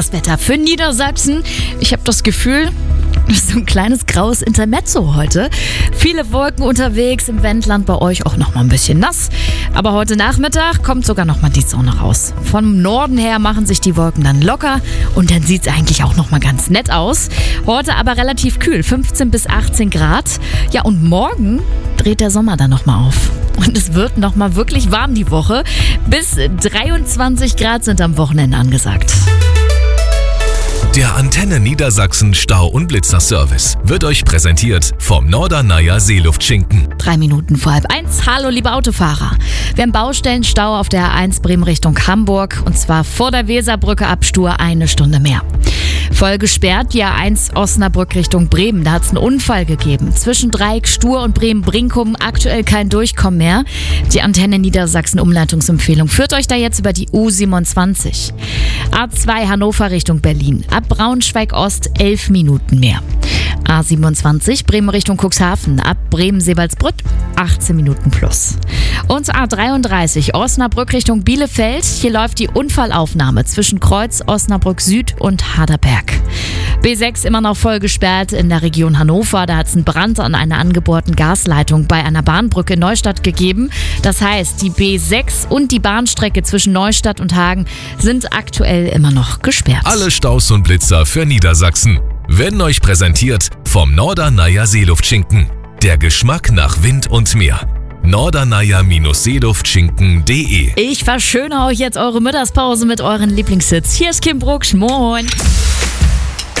das Wetter für Niedersachsen. Ich habe das Gefühl, so ein kleines graues Intermezzo heute. Viele Wolken unterwegs, im Wendland bei euch auch noch mal ein bisschen nass. Aber heute Nachmittag kommt sogar noch mal die Sonne raus. Vom Norden her machen sich die Wolken dann locker und dann sieht es eigentlich auch noch mal ganz nett aus. Heute aber relativ kühl, 15 bis 18 Grad. Ja, und morgen dreht der Sommer dann noch mal auf. Und es wird noch mal wirklich warm die Woche. Bis 23 Grad sind am Wochenende angesagt. Der Antenne Niedersachsen Stau- und Blitzerservice wird euch präsentiert vom Norderneier Seeluftschinken. 3 Minuten vor 12:30. Hallo, liebe Autofahrer. Wir haben Baustellenstau auf der A1 Bremen Richtung Hamburg. Und zwar vor der Weserbrücke ab Stur 1 Stunde mehr. Voll gesperrt die A1 Osnabrück Richtung Bremen. Da hat es einen Unfall gegeben. Zwischen Dreieck Stur und Bremen-Brinkum aktuell kein Durchkommen mehr. Die Antenne Niedersachsen Umleitungsempfehlung führt euch da jetzt über die U27. A2 Hannover Richtung Berlin. Ab Braunschweig Ost 11 Minuten mehr. A27 Bremen Richtung Cuxhaven. Ab Bremen-Seewaldsbrück 18 Minuten plus. Und A33 Osnabrück Richtung Bielefeld. Hier läuft die Unfallaufnahme zwischen Kreuz, Osnabrück Süd und Harderberg. B6 immer noch voll gesperrt in der Region Hannover. Da hat es einen Brand an einer angebohrten Gasleitung bei einer Bahnbrücke in Neustadt gegeben. Das heißt, die B6 und die Bahnstrecke zwischen Neustadt und Hagen sind aktuell immer noch gesperrt. Alle Staus und Blitzer für Niedersachsen werden euch präsentiert vom Norderneier Seeluftschinken. Der Geschmack nach Wind und Meer. Norderneier-Seeluftschinken.de. Ich verschönere euch jetzt eure Mittagspause mit euren Lieblingshits. Hier ist Kim Brucksch. Moin.